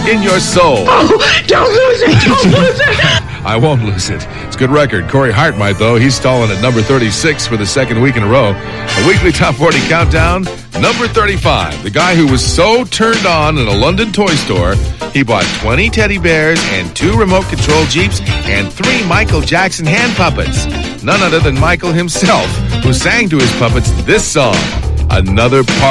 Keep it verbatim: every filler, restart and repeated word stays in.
in your soul. Oh, don't lose it. Don't lose it. I won't lose it. It's a good record. Corey Hart might, though. He's stalling at number thirty-six for the second week in a row. A weekly top forty countdown, number thirty-five. The guy who was so turned on in a London toy store, he bought twenty teddy bears and two remote control Jeeps and three Michael Jackson hand puppets. None other than Michael himself, who sang to his puppets this song, Another Part.